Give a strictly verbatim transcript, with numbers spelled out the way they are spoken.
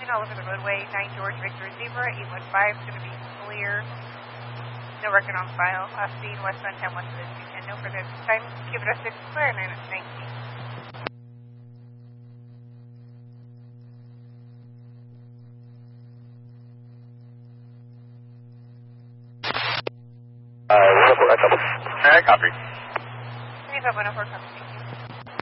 moving all over the roadway. nine George Victor Zebra, eight one five is going to be clear. No record on file. Last seen westbound ten west of the two ten. No further time. Give it a six clear and nineteen. Uh, one oh four, that's up. Alright, copy. twenty-five one oh four, copy.